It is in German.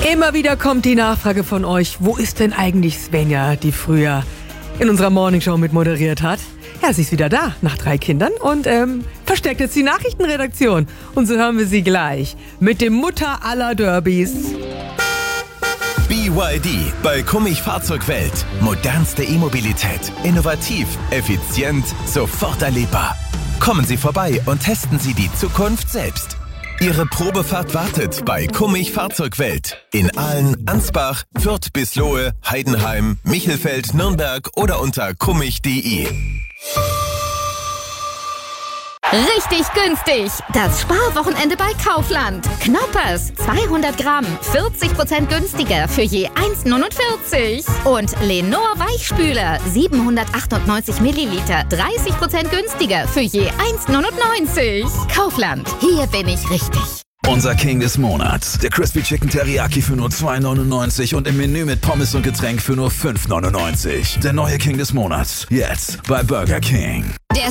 Immer wieder kommt die Nachfrage von euch, wo ist denn eigentlich Svenja, die früher in unserer Morningshow mit moderiert hat? Ja, sie ist wieder da, nach 3 Kindern und verstärkt jetzt die Nachrichtenredaktion. Und so hören wir sie gleich mit dem Mutter aller Derbys. BYD bei Kummich Fahrzeugwelt. Modernste E-Mobilität. Innovativ, effizient, sofort erlebbar. Kommen Sie vorbei und testen Sie die Zukunft selbst. Ihre Probefahrt wartet bei Kummich Fahrzeugwelt. In Aalen, Ansbach, Fürth bis Lohe, Heidenheim, Michelfeld, Nürnberg oder unter kummich.de. Richtig günstig! Das Sparwochenende bei Kaufland. Knoppers, 200 Gramm, 40% günstiger für je 1,49. Und Lenor Weichspüler, 798 Milliliter, 30% günstiger für je 1,99. Kaufland, hier bin ich richtig. Unser King des Monats. Der Crispy Chicken Teriyaki für nur 2,99 und im Menü mit Pommes und Getränk für nur 5,99. Der neue King des Monats. Jetzt bei Burger King. Der